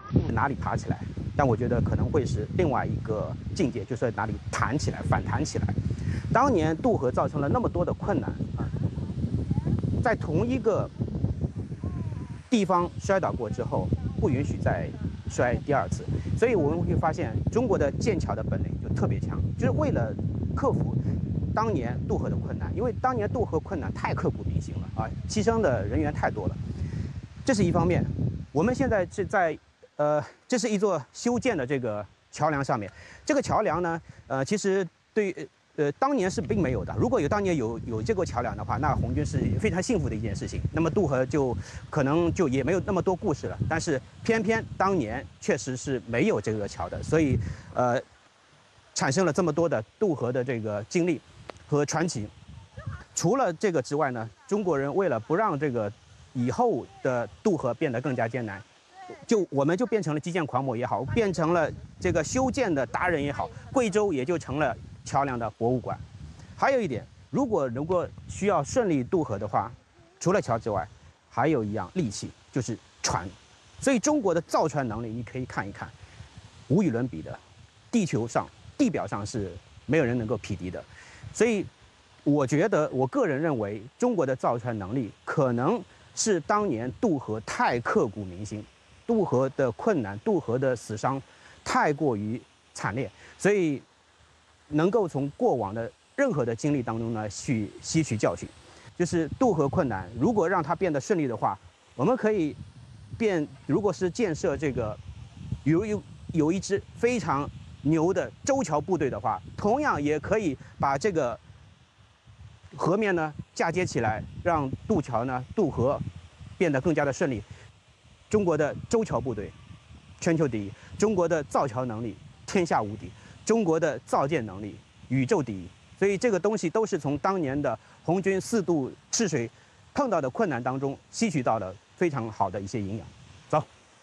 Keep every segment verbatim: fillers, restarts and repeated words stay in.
哪里爬起来，但我觉得可能会是另外一个境界，就是哪里弹起来、反弹起来。当年渡河造成了那么多的困难啊，在同一个地方摔倒过之后，不允许再摔第二次。所以我们会发现，中国的建桥的本领就特别强，就是为了克服当年渡河的困难，因为当年渡河困难太刻骨铭心了啊，牺牲的人员太多了。这是一方面。我们现在是在呃，这是一座修建的这个桥梁上面。这个桥梁呢，呃，其实对呃当年是并没有的。如果有当年有有这个桥梁的话，那红军是非常幸福的一件事情。那么渡河就可能就也没有那么多故事了。但是偏偏当年确实是没有这个桥的，所以呃，产生了这么多的渡河的这个经历和传奇。除了这个之外呢，中国人为了不让这个以后的渡河变得更加艰难，就我们就变成了基建狂魔也好，变成了这个修建的达人也好，贵州也就成了桥梁的博物馆。还有一点，如果如果需要顺利渡河的话，除了桥之外，还有一样利器就是船。所以中国的造船能力，你可以看一看，无与伦比的，地球上地表上是没有人能够匹敌的。所以我觉得，我个人认为，中国的造船能力可能是当年渡河太刻骨铭心，渡河的困难、渡河的死伤太过于惨烈，所以能够从过往的任何的经历当中呢去吸取教训。就是渡河困难，如果让它变得顺利的话，我们可以变，如果是建设这个有有有一支非常牛的舟桥部队的话，同样也可以把这个河面呢嫁接起来，让渡桥呢渡河变得更加的顺利。中国的舟桥部队全球第一，中国的造桥能力天下无敌，中国的造舰能力宇宙第一。所以这个东西都是从当年的红军四渡赤水碰到的困难当中吸取到了非常好的一些营养。走，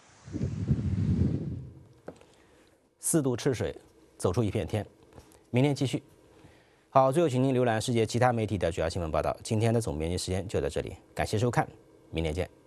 四渡赤水，走出一片天。明天继续。好，最后请您浏览世界其他媒体的主要新闻报道。今天的总编辑时间就到这里，感谢收看，明天见。